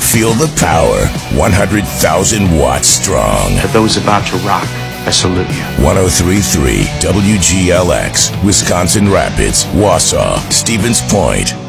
Feel the power. 100,000 watts strong. For those about to rock, I salute you. 103.3 WGLX, Wisconsin Rapids, Wausau, Stevens Point.